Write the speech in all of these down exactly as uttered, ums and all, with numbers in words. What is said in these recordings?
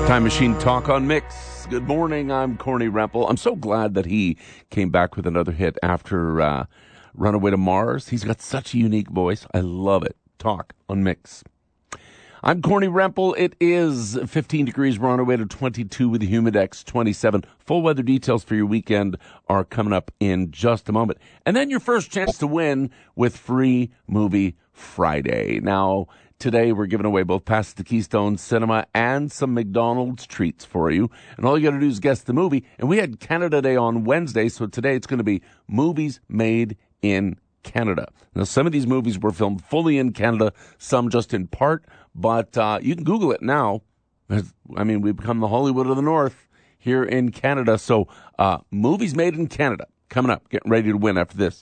Time Machine Talk on Mix. Good morning, I'm Corny Rempel. I'm so glad that he came back with another hit after uh, Runaway to Mars. He's got such a unique voice. I love it. Talk on Mix. I'm Corny Rempel. It is fifteen degrees. We're on our way to twenty-two with the Humidex twenty-seven. Full weather details for your weekend are coming up in just a moment. And then your first chance to win with Free Movie Friday. Now, today we're giving away both passes to Keystone Cinema and some McDonald's treats for you. And all you got to do is guess the movie. And we had Canada Day on Wednesday, so today it's going to be movies made in Canada. Now, some of these movies were filmed fully in Canada, some just in part, but uh, you can Google it now. I mean, we've become the Hollywood of the North here in Canada. So uh, movies made in Canada coming up. Getting ready to win after this.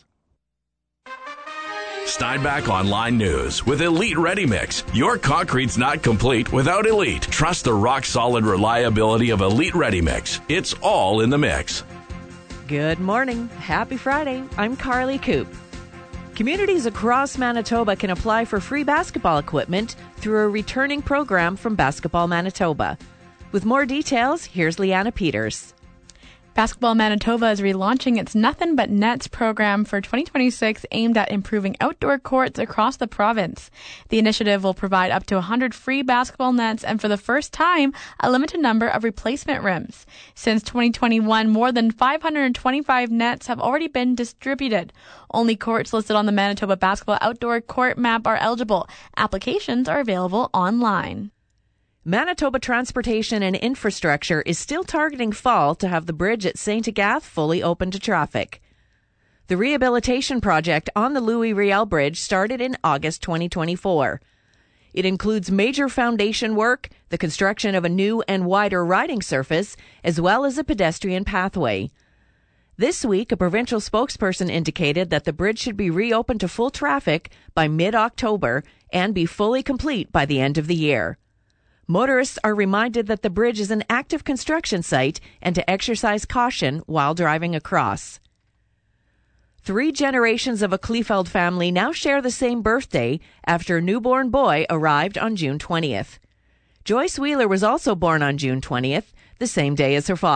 Steinbach Online News with Elite Ready Mix. Your concrete's not complete without Elite. Trust the rock-solid reliability of Elite Ready Mix. It's all in the mix. Good morning. Happy Friday. I'm Carly Coop. Communities across Manitoba can apply for free basketball equipment through a returning program from Basketball Manitoba. With more details, here's Leanna Peters. Basketball Manitoba is relaunching its Nothing But Nets program for twenty twenty-six aimed at improving outdoor courts across the province. The initiative will provide up to one hundred free basketball nets and for the first time, a limited number of replacement rims. Since twenty twenty-one, more than five hundred twenty-five nets have already been distributed. Only courts listed on the Manitoba Basketball Outdoor Court Map are eligible. Applications are available online. Manitoba Transportation and Infrastructure is still targeting fall to have the bridge at Saint Agathe fully open to traffic. The rehabilitation project on the Louis Riel Bridge started in August twenty twenty-four. It includes major foundation work, the construction of a new and wider riding surface, as well as a pedestrian pathway. This week, a provincial spokesperson indicated that the bridge should be reopened to full traffic by mid-October and be fully complete by the end of the year. Motorists are reminded that the bridge is an active construction site and to exercise caution while driving across. Three generations of a Kleefeld family now share the same birthday after a newborn boy arrived on June twentieth. Joyce Wheeler was also born on June twentieth, the same day as her father.